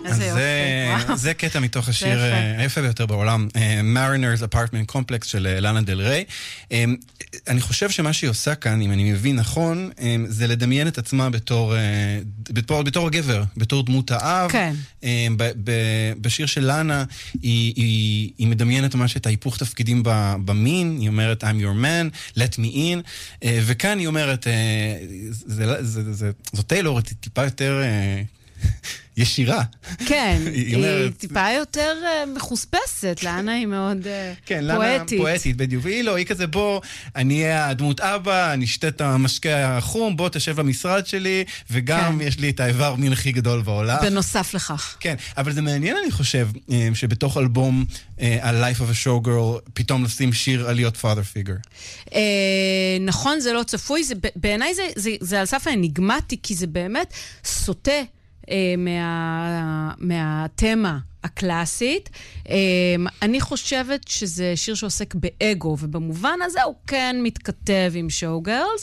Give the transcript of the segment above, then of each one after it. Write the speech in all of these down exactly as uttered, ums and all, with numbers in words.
איזה יופי. זה קטע מתוך השיר היפה ביותר בעולם, Mariners Apartment Complex של לאנה דל ריי. אני חושב שמה שהיא עושה כאן, אם אני מבין נכון, זה לדמיין את עצמה בתור, בתור, בתור הגבר, בתור דמות האב. כן. בשיר של לאנה, היא, היא, היא מדמיינת ממש את ההיפוך תפקידים במין, היא אומרת, I'm your man, let me in, וכאן היא אומרת, זה, זה, זה, זו טיילור, היא טיפה יותר ישירה. כן, היא, היא טיפה יותר מחוספסת, לאנה היא מאוד כן, פואטית. לאנה פואטית, בדיוק. והיא לא, היא כזה, בוא, אני אהיה הדמות אבא, אני אשתה את המשקה החום, בוא תשב במשרד שלי, וגם כן. יש לי את האיבר מין הכי גדול בעולם. בנוסף לכך. כן, אבל זה מעניין, אני חושב, שבתוך אלבום על Life of a Showgirl, פתאום לשים שיר על להיות father figure. נכון, זה לא צפוי, בעיניי זה, זה, זה על סף האניגמטי, כי זה באמת סוטה מה, מהתמה הקלאסית. אני חושבת שזה שיר שעוסק באגו, ובמובן הזה הוא כן מתכתב עם Showgirls.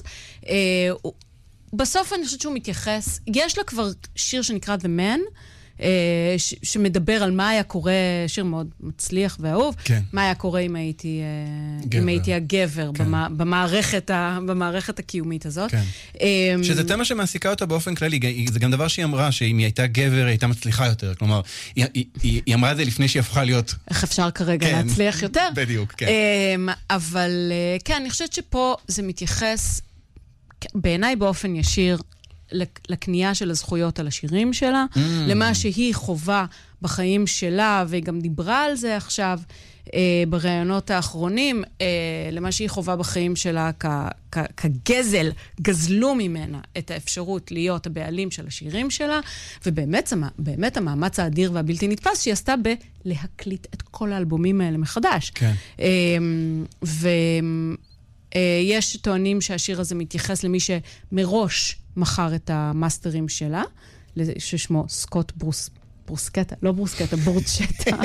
בסוף אני חושבת שהוא מתייחס, יש לה כבר שיר שנקרא The Man, ש- שמדבר על מה היה קורה, שיר מאוד מצליח ואהוב, כן. מה היה קורה אם הייתי, אם הייתי הגבר כן. במה, במערכת, ה, במערכת הקיומית הזאת. כן. שזה תמה שמעסיקה אותה באופן כללי, זה גם דבר שהיא אמרה, שאם היא הייתה גבר, היא הייתה מצליחה יותר. כלומר, היא, היא, היא, היא אמרה את זה לפני שהיא הפכה להיות... איך אפשר כרגע כן. להצליח יותר? בדיוק, כן. אבל כן, אני חושבת שפה זה מתייחס, בעיניי באופן ישיר, לקנייה של הזכויות על השירים שלה, mm. למה שהיא חובה בחיים שלה, והיא גם דיברה על זה עכשיו אה, ברעיונות האחרונים, אה, למה שהיא חובה בחיים שלה כ- כ- כגזל, גזלו ממנה את האפשרות להיות הבעלים של השירים שלה, ובאמת באמת המאמץ האדיר והבלתי נתפס שהיא עשתה בלהקליט את כל האלבומים האלה מחדש. כן. אה, ו... יש טוענים שהשיר הזה מתייחס למי שמראש מכר את המאסטרים שלה, ששמו סקוט ברוס, ברוסקטה, לא ברוסקטה, בורצ'טה.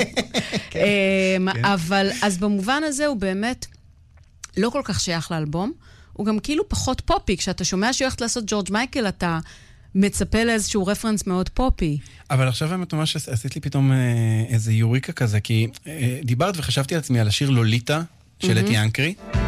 אבל אז במובן הזה הוא באמת לא כל כך שייך לאלבום, הוא גם כאילו פחות פופי, כשאתה שומע שהולכת לעשות ג'ורג' מייקל, אתה מצפה לאיזשהו רפרנס מאוד פופי. אבל עכשיו באמת ממש עשית לי פתאום איזה יוריקה כזה, כי דיברת וחשבתי על עצמי על השיר לוליטה של אתי אנקרי,